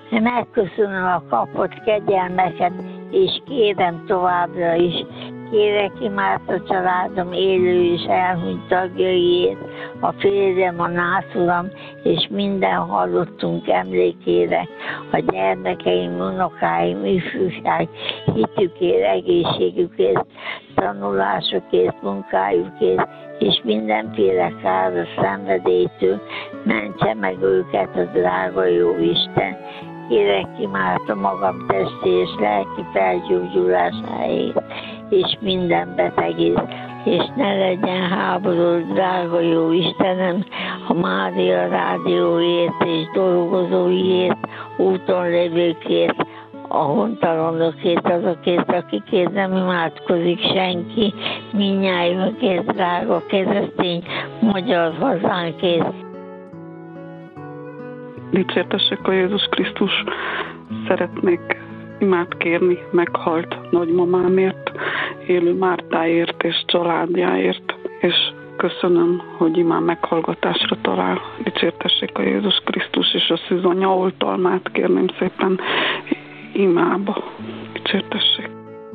Megköszönöm a kapott kegyelmeket, és kérem továbbra is. Kérek imádta családom élő és elhunyt tagjaiért, a férjem, a nászuram, és minden hallottunk emlékére, a gyermekeim, unokáim, ifjúság, hitükért, egészségükért, tanulásukért, munkájukért, és mindenféle káros szenvedélytől mentse meg őket a drága jó Isten. Kérek imádta magam testi és lelki felgyógyulásáért, és minden betegért, és ne legyen háború, drága jó Istenem, a Mária rádióért és dolgozóiért, úton lévőkért, a hontalanokért, azokért, akikért nem imádkozik senki, mindnyájunkért, drága keresztény magyar hazánkért. Dicsértessék a Jézus Krisztus, szeretnék imát kérni meghalt nagymamámért, élő Mártáért és családjáért, és köszönöm, hogy imám meghallgatásra talál. Dicsértessék a Jézus Krisztus, és a szűzanya oltalmát kérném szépen imába. Dicsértessék.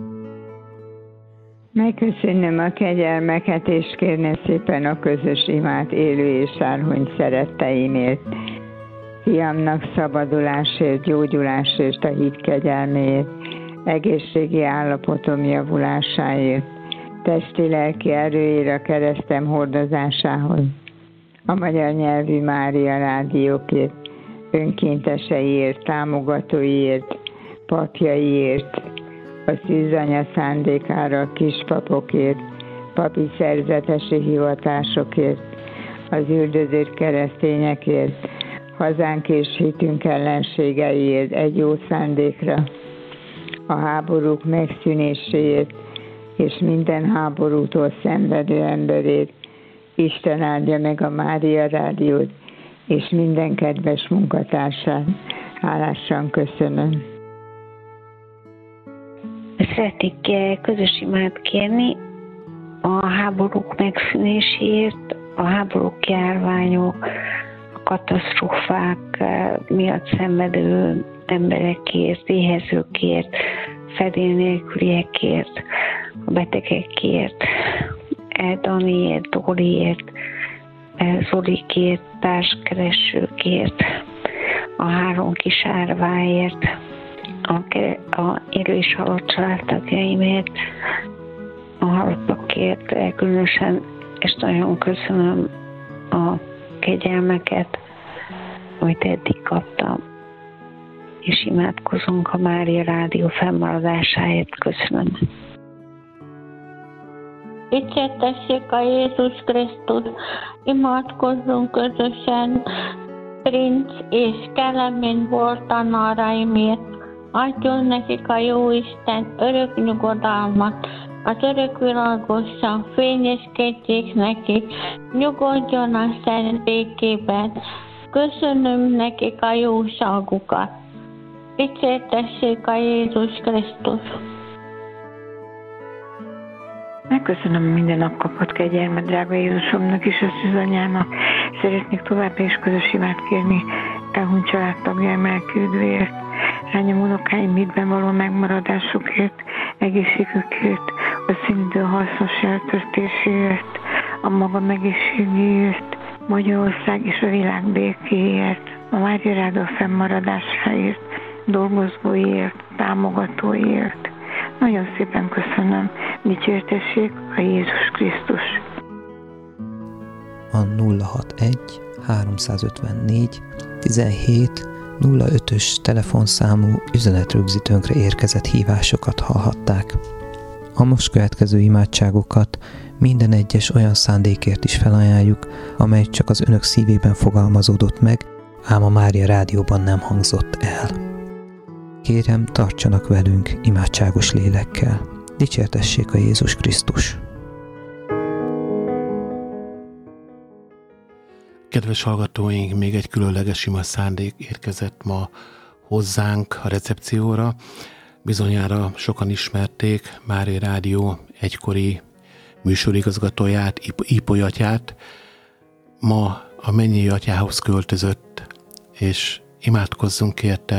Megköszönöm a kegyelmeket, és kérném szépen a közös imát élő és elhunyt szeretteimért. Fiamnak szabadulásért, gyógyulásért, a hit kegyelméért, egészségi állapotom javulásáért, testi-lelki erőért a keresztem hordozásához, a magyar nyelvű Mária rádiókért, önkénteseiért, támogatóiért, papjaiért, a szűzanya szándékára a kispapokért, papi szerzetesi hivatásokért, az üldözött keresztényekért, hazánk és hitünk ellenségeiért, egy jó szándékra, a háborúk megszűnéséért, és minden háborútól szenvedő emberért. Isten áldja meg a Mária rádiót, és minden kedves munkatársát. Hálásan köszönöm. Szeretnék közös imát kérni a háborúk megszűnéséért, a háborúk, járványok, a katasztrófák miatt szenvedő emberekért, éhezőkért, fedél nélküliekért, a betegekért, Daniért, Dóriért, Zolikért, társkeresőkért, a 3 kis árváért, a élő és halott családtagjaimért, a halottakért különösen, és nagyon köszönöm a kegyelmeket, amit eddig kaptam, és imádkozunk a Mária Rádió fennmaradásáért. Köszönöm. Dicsértessék a Jézus Krisztus, imádkozzunk közösen Princ és Kelemény volt tanáraimért. Adjon nekik a Jóisten örök nyugodalmat, az örökvilágosan fényeskedjék neki, nyugodjon a szent békében. Köszönöm nekik a jóságukat. Dicsértessék a Jézus Krisztus. Megköszönöm minden nap kapott kegyelmet, drága Jézusomnak és a szűzanyának. Szeretnék továbbra is közös imát kérni elhunyt családtagjaim elküldőért, lányom unokáim hitben való megmaradásukért, egészségükért, a színidő hasznos eltörtéséért, a magam egészségéért, Magyarország és a világ békéért, a Mária Rádió fennmaradásáért, dolgozóiért, támogatóiért. Nagyon szépen köszönöm. Dicsértessék a Jézus Krisztus. A 061 354 17 05-ös telefonszámú üzenetrögzítőnkre érkezett hívásokat hallhatták. A most következő imádságokat minden egyes olyan szándékért is felajánljuk, amely csak az önök szívében fogalmazódott meg, ám a Mária Rádióban nem hangzott el. Kérem, tartsanak velünk imádságos lélekkel. Dicsértessék a Jézus Krisztus! Kedves hallgatóink, még egy különleges ima szándék érkezett ma hozzánk a recepcióra. Bizonyára sokan ismerték Mária Rádió egykori műsorigazgatóját, Ipoly atyát. Ma a mennyei atyához költözött, és imádkozzunk érte,